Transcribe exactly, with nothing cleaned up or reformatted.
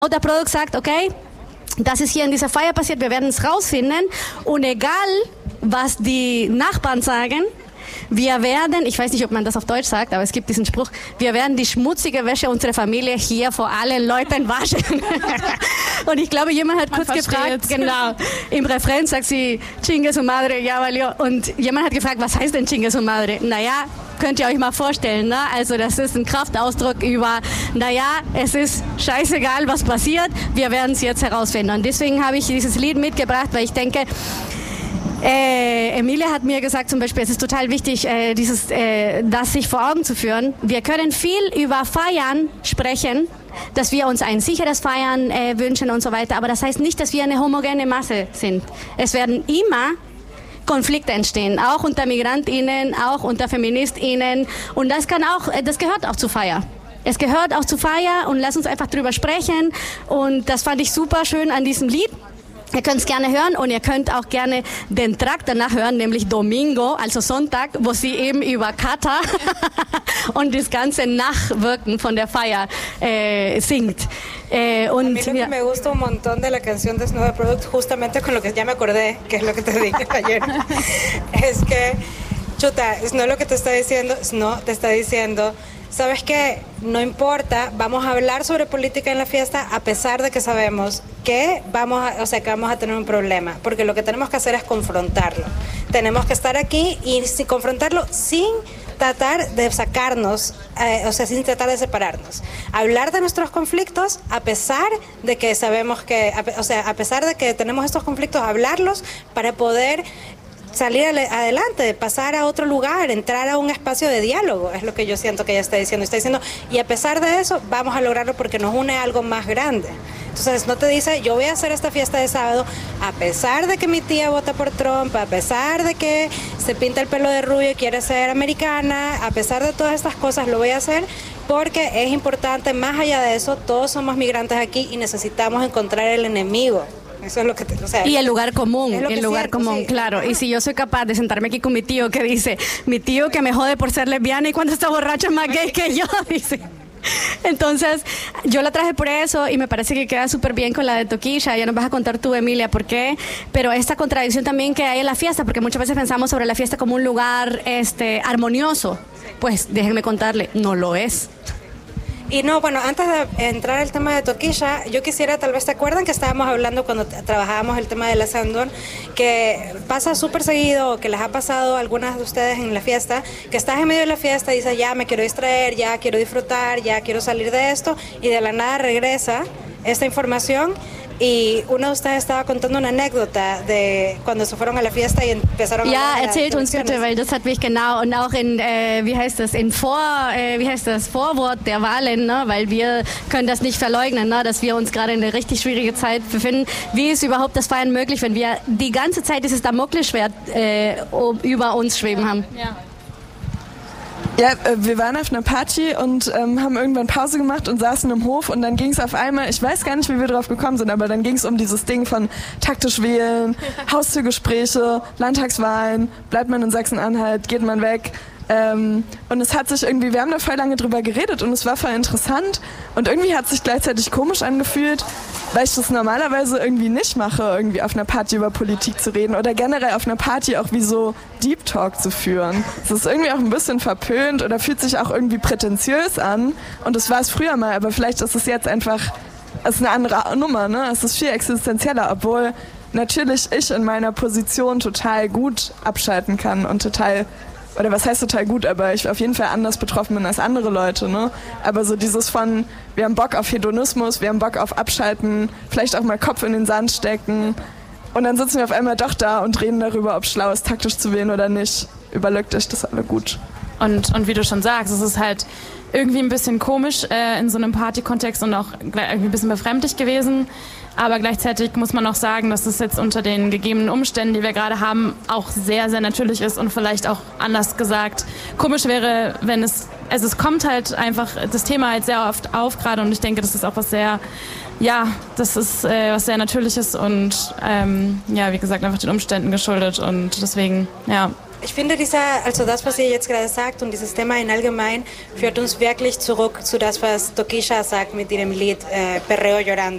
Der Produkt sagt, okay, das ist hier in dieser Feier passiert, wir werden es rausfinden und egal, was die Nachbarn sagen, wir werden, ich weiß nicht, ob man das auf Deutsch sagt, aber es gibt diesen Spruch, wir werden die schmutzige Wäsche unserer Familie hier vor allen Leuten waschen. Und ich glaube, jemand hat man kurz gefragt, genau, im Refrain sagt sie, Chingue su madre, ya valió. Und jemand hat gefragt, was heißt denn Chingue su madre? Naja, könnt ihr euch mal vorstellen, ne? Also das ist ein Kraftausdruck über, naja, es ist scheißegal, was passiert, wir werden es jetzt herausfinden. Und deswegen habe ich dieses Lied mitgebracht, weil ich denke, Äh, Emilia hat mir gesagt zum Beispiel, es ist total wichtig, äh, dieses, äh, das sich vor Augen zu führen. Wir können viel über Feiern sprechen, dass wir uns ein sicheres Feiern äh, wünschen und so weiter, aber das heißt nicht, dass wir eine homogene Masse sind. Es werden immer Konflikte entstehen, auch unter MigrantInnen, auch unter FeministInnen und das kann auch, das gehört auch zu Feier. Es gehört auch zu Feier und lass uns einfach drüber sprechen und das fand ich super schön an diesem Lied. Ihr könnt es gerne hören und ihr könnt auch gerne den Track danach hören, nämlich Domingo, also Sonntag, wo sie eben über Kata und das ganze Nachwirken von der Feier äh, singt. Eh, und, a mí lo que me gusta un montón de la canción de Snow Product, justamente con lo que ya me acordé, que es lo que te dije ayer, es que, chuta, Snow lo que te está diciendo, Snow te está diciendo, ¿sabes qué? No importa, vamos a hablar sobre política en la fiesta a pesar de que sabemos que vamos a, o sea, que vamos a tener un problema, porque lo que tenemos que hacer es confrontarlo. Tenemos que estar aquí y si, confrontarlo sin tratar de sacarnos, eh, o sea, sin tratar de separarnos. Hablar de nuestros conflictos a pesar de que sabemos que, a, o sea, a pesar de que tenemos estos conflictos, hablarlos para poder salir adelante, pasar a otro lugar, entrar a un espacio de diálogo, es lo que yo siento que ella está diciendo. Está diciendo, y a pesar de eso, vamos a lograrlo porque nos une algo más grande. Entonces, no te dice, yo voy a hacer esta fiesta de sábado, a pesar de que mi tía vota por Trump, a pesar de que se pinta el pelo de rubio y quiere ser americana, a pesar de todas estas cosas, lo voy a hacer porque es importante, más allá de eso, todos somos migrantes aquí y necesitamos encontrar el enemigo. Eso es lo que te, o sea, y el lugar común, el lugar siento, común, sí. Claro. Y si yo soy capaz de sentarme aquí con mi tío que dice, mi tío que me jode por ser lesbiana y cuando está borracho es más gay que yo, dice. Entonces, yo la traje por eso y me parece que queda súper bien con la de Toquilla. Ya nos vas a contar tú, Emilia, por qué. Pero esta contradicción también que hay en la fiesta, porque muchas veces pensamos sobre la fiesta como un lugar este, armonioso. Pues déjenme contarle, no lo es. Y no, bueno, antes de entrar al tema de Toquilla, yo quisiera, tal vez te acuerdan que estábamos hablando cuando trabajábamos el tema de la Sandón, que pasa súper seguido, que les ha pasado a algunas de ustedes en la fiesta, que estás en medio de la fiesta y dices, ya me quiero distraer, ya quiero disfrutar, ya quiero salir de esto, y de la nada regresa esta información. Y uno de ustedes estaba contando una anécdota de cuando se fueron a la fiesta y empezaron a Ja, hablar de erzählt uns bitte, weil das hat mich genau und auch in, äh, wie heißt das, in Vor, äh, wie heißt das, Vorwort der Wahlen, ne? Weil wir können das nicht verleugnen, ne? Dass wir uns gerade in eine richtig schwierige Zeit befinden. Wie ist überhaupt das Feiern möglich, wenn wir die ganze Zeit dieses Damoklesschwert äh, über uns schweben haben? Ja. Ja, wir waren auf einer Party und ähm, haben irgendwann Pause gemacht und saßen im Hof und dann ging es auf einmal, ich weiß gar nicht, wie wir drauf gekommen sind, aber dann ging es um dieses Ding von taktisch wählen, Haustürgespräche, Landtagswahlen, bleibt man in Sachsen-Anhalt, geht man weg. Ähm, und es hat sich irgendwie, wir haben da voll lange drüber geredet und es war voll interessant und irgendwie hat es sich gleichzeitig komisch angefühlt, weil ich das normalerweise irgendwie nicht mache, irgendwie auf einer Party über Politik zu reden oder generell auf einer Party auch wie so Deep Talk zu führen. Es ist irgendwie auch ein bisschen verpönt oder fühlt sich auch irgendwie prätentiös an und das war es früher mal, aber vielleicht ist es jetzt einfach, es ist eine andere Nummer, ne? Es ist viel existenzieller, obwohl natürlich ich in meiner Position total gut abschalten kann und total, oder was heißt total gut, aber ich auf jeden Fall anders betroffen bin als andere Leute, ne? Aber so dieses von, wir haben Bock auf Hedonismus, wir haben Bock auf Abschalten, vielleicht auch mal Kopf in den Sand stecken und dann sitzen wir auf einmal doch da und reden darüber, ob es schlau ist, taktisch zu wählen oder nicht. Überlegt euch das alle gut. Und, und wie du schon sagst, es ist halt irgendwie ein bisschen komisch äh, in so einem Party-Kontext und auch irgendwie ein bisschen befremdlich gewesen. Aber gleichzeitig muss man auch sagen, dass es jetzt unter den gegebenen Umständen, die wir gerade haben, auch sehr, sehr natürlich ist und vielleicht auch anders gesagt komisch wäre, wenn es, also es kommt halt einfach das Thema halt sehr oft auf gerade und ich denke, das ist auch was sehr, ja, das ist äh, was sehr Natürliches und ähm, ja, wie gesagt, einfach den Umständen geschuldet und deswegen, ja. Ich finde, dieser, also das, was ihr jetzt gerade sagt und dieses Thema in allgemein, führt uns wirklich zurück zu das, was Toquilla sagt mit ihrem Lied äh, Perreo Llorando.